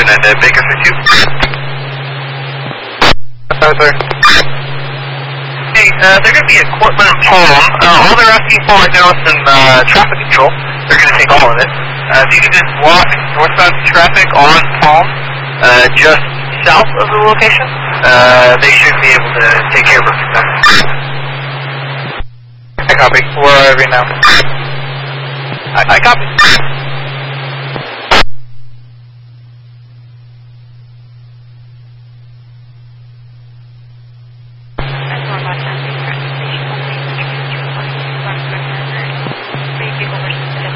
and Baker 62. Sir. Hey, they're going to be at Cortland and Palm. All they're asking for right now is some traffic control. They're going to take all of it. If you can just block northbound traffic on Palm, just south of the location, they should be able to take care of it. I copy. Where are we now? I copy.